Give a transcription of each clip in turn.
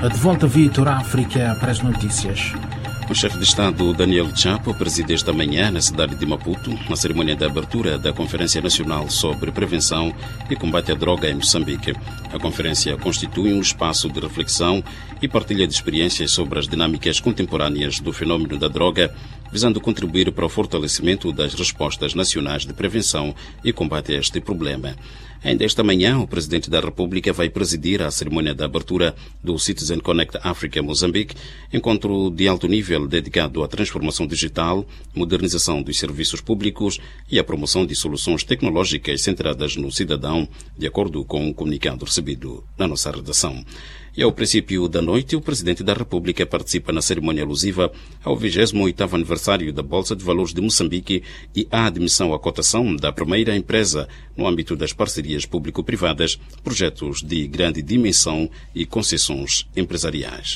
De volta, Vitor, à África para as notícias. O chefe de Estado, Daniel Chapo, preside esta manhã na cidade de Maputo, na cerimônia de abertura da Conferência Nacional sobre Prevenção e Combate à Droga em Moçambique. A conferência constitui um espaço de reflexão e partilha de experiências sobre as dinâmicas contemporâneas do fenômeno da droga, visando contribuir para o fortalecimento das respostas nacionais de prevenção e combate a este problema. Ainda esta manhã, o Presidente da República vai presidir a cerimônia de abertura do Citizen Connect Africa Moçambique, encontro de alto nível dedicado à transformação digital, modernização dos serviços públicos e à promoção de soluções tecnológicas centradas no cidadão, de acordo com um comunicado recebido na nossa redação. E ao princípio da noite, o Presidente da República participa na cerimônia alusiva ao 28º aniversário da Bolsa de Valores de Moçambique e à admissão à cotação da primeira empresa no âmbito das parcerias público-privadas, projetos de grande dimensão e concessões empresariais.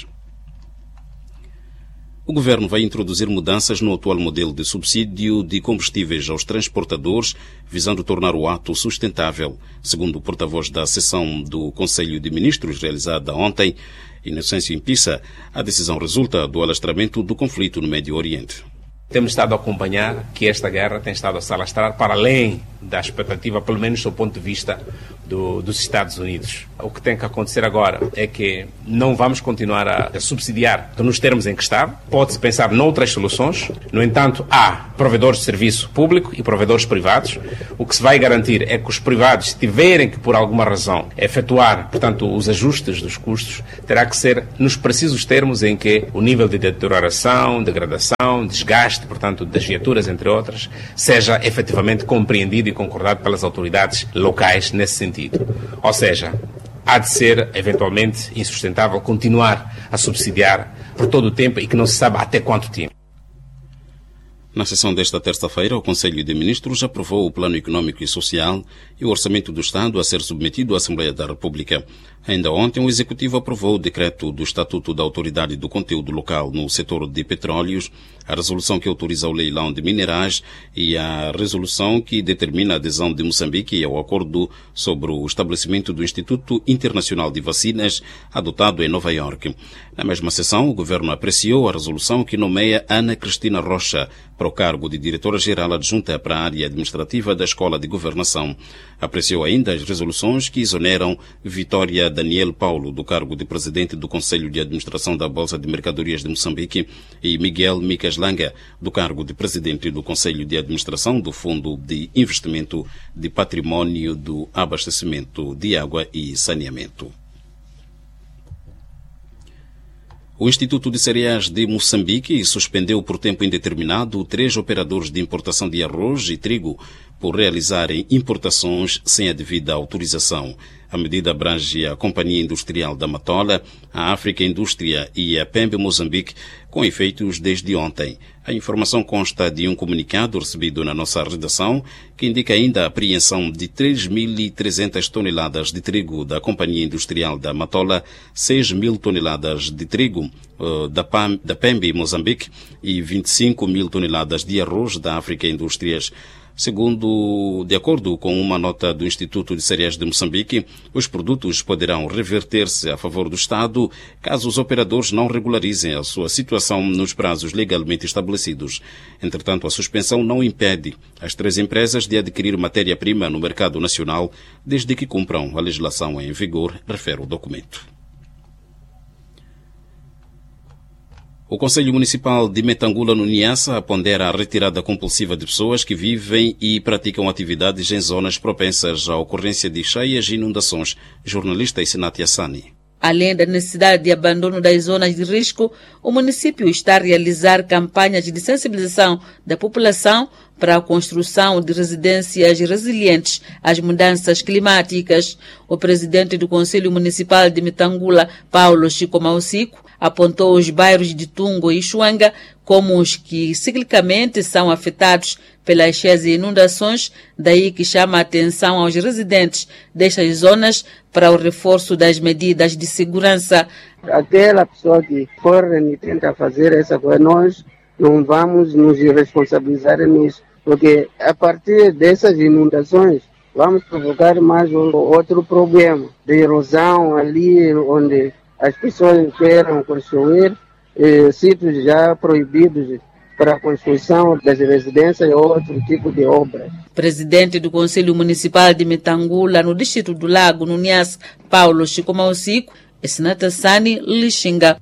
O Governo vai introduzir mudanças no atual modelo de subsídio de combustíveis aos transportadores, visando tornar o ato sustentável. Segundo o porta-voz da sessão do Conselho de Ministros realizada ontem, Inocêncio Impissa, a decisão resulta do alastramento do conflito no Médio Oriente. Temos estado a acompanhar que esta guerra tem estado a se alastrar para além da expectativa, pelo menos do ponto de vista dos Estados Unidos. O que tem que acontecer agora é que não vamos continuar a subsidiar nos termos em que está. Pode-se pensar noutras soluções. No entanto, há provedores de serviço público e provedores privados. O que se vai garantir é que os privados, se tiverem que, por alguma razão, efetuar, portanto, os ajustes dos custos, terá que ser nos precisos termos em que o nível de deterioração, degradação, desgaste, portanto, das viaturas, entre outras, seja efetivamente compreendido e concordado pelas autoridades locais nesse sentido. Ou seja, há de ser, eventualmente, insustentável continuar a subsidiar por todo o tempo e que não se sabe até quanto tempo. Na sessão desta terça-feira, o Conselho de Ministros aprovou o Plano Econômico e Social e o Orçamento do Estado a ser submetido à Assembleia da República. Ainda ontem, o Executivo aprovou o decreto do Estatuto da Autoridade do Conteúdo Local no setor de petróleos, a resolução que autoriza o leilão de minerais e a resolução que determina a adesão de Moçambique ao acordo sobre o estabelecimento do Instituto Internacional de Vacinas, adotado em Nova Iorque. Na mesma sessão, o Governo apreciou a resolução que nomeia Ana Cristina Rocha para o cargo de Diretora-Geral Adjunta para a área administrativa da Escola de Governação. Apreciou ainda as resoluções que exoneram Vitória Daniel Paulo do cargo de Presidente do Conselho de Administração da Bolsa de Mercadorias de Moçambique e Miguel Micas Langa do cargo de Presidente do Conselho de Administração do Fundo de Investimento de Património do Abastecimento de Água e Saneamento. O Instituto de Cereais de Moçambique suspendeu por tempo indeterminado 3 operadores de importação de arroz e trigo por realizarem importações sem a devida autorização. A medida abrange a Companhia Industrial da Matola, a África Indústria e a Pembe Moçambique, com efeitos desde ontem. A informação consta de um comunicado recebido na nossa redação, que indica ainda a apreensão de 3.300 toneladas de trigo da Companhia Industrial da Matola, 6.000 toneladas de trigo da Pembe Moçambique e 25.000 toneladas de arroz da África Indústrias. De acordo com uma nota do Instituto de Cereais de Moçambique, os produtos poderão reverter-se a favor do Estado caso os operadores não regularizem a sua situação nos prazos legalmente estabelecidos. Entretanto, a suspensão não impede as 3 empresas de adquirir matéria-prima no mercado nacional, desde que cumpram a legislação em vigor, refere o documento. O Conselho Municipal de Metangula, no Niassa, pondera a retirada compulsiva de pessoas que vivem e praticam atividades em zonas propensas à ocorrência de cheias e inundações. Jornalista Isinati Assani. Além da necessidade de abandono das zonas de risco, o município está a realizar campanhas de sensibilização da população para a construção de residências resilientes às mudanças climáticas. O presidente do Conselho Municipal de Metangula, Paulo Chico Maucico, apontou os bairros de Tungo e Xuanga como os que ciclicamente são afetados pelas cheias e inundações, daí que chama a atenção aos residentes destas zonas para o reforço das medidas de segurança. Aquela pessoa que corre e tenta fazer essa coisa, nós não vamos nos responsabilizar nisso, porque a partir dessas inundações vamos provocar mais outro problema de erosão ali onde as pessoas queiram construir sítios já proibidos para a construção das residências ou outro tipo de obras. Presidente do Conselho Municipal de Metangula, no distrito do Lago, no Niassa, Paulo Chico Mausico, e Senata Sani Lixinga.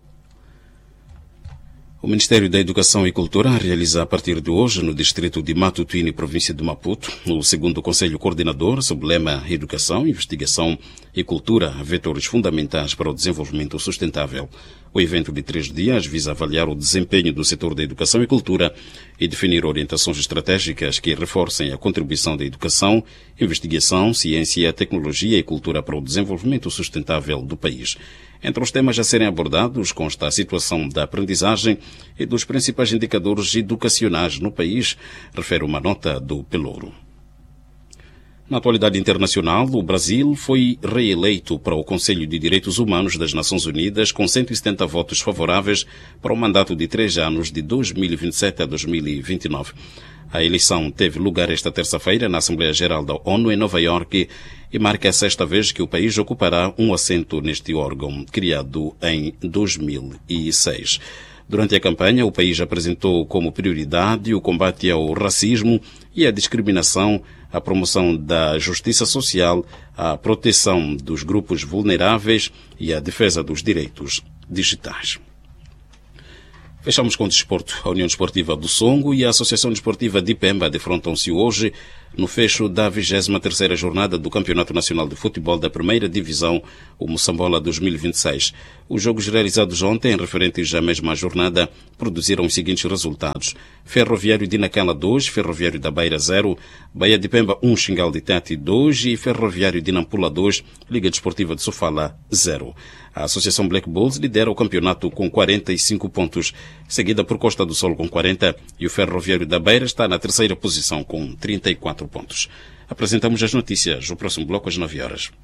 O Ministério da Educação e Cultura realiza a partir de hoje, no distrito de Matutuine, província de Maputo, o segundo Conselho Coordenador sob o lema Educação, Investigação e Cultura, vetores fundamentais para o desenvolvimento sustentável. O evento de 3 dias visa avaliar o desempenho do setor da educação e cultura e definir orientações estratégicas que reforcem a contribuição da educação, investigação, ciência, tecnologia e cultura para o desenvolvimento sustentável do país. Entre os temas a serem abordados consta a situação da aprendizagem e dos principais indicadores educacionais no país, refere uma nota do Pelouro. Na atualidade internacional, o Brasil foi reeleito para o Conselho de Direitos Humanos das Nações Unidas com 170 votos favoráveis para o mandato de 3 anos de 2027 a 2029. A eleição teve lugar esta terça-feira na Assembleia Geral da ONU em Nova Iorque e marca a 6ª vez que o país ocupará um assento neste órgão, criado em 2006. Durante a campanha, o país apresentou como prioridade o combate ao racismo e à discriminação, a promoção da justiça social, a proteção dos grupos vulneráveis e a defesa dos direitos digitais. Fechamos com o desporto. A União Desportiva do Songo e a Associação Desportiva de Pemba defrontam-se hoje no fecho da 23ª jornada do Campeonato Nacional de Futebol da Primeira Divisão, o Moçambola 2026. Os jogos realizados ontem, referentes à mesma jornada, produziram os seguintes resultados. Ferroviário de Nacala 2, Ferroviário da Beira 0, Baía de Pemba 1, Xingal de Tati 2 e Ferroviário de Nampula 2, Liga Desportiva de Sofala 0. A Associação Black Bulls lidera o campeonato com 45 pontos, seguida por Costa do Sol com 40 e o Ferroviário da Beira está na 3ª posição com 34 pontos. Apresentamos as notícias. O próximo bloco às 9 horas.